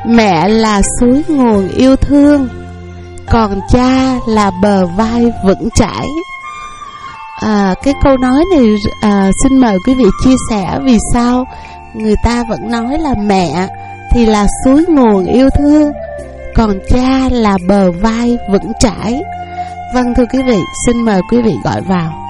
Mẹ là suối nguồn yêu thương, còn cha là bờ vai vững chãi. Cái câu nói này xin mời quý vị chia sẻ vì sao người ta vẫn nói là mẹ thì là suối nguồn yêu thương, còn cha là bờ vai vững chãi. Vâng thưa quý vị, xin mời quý vị gọi vào.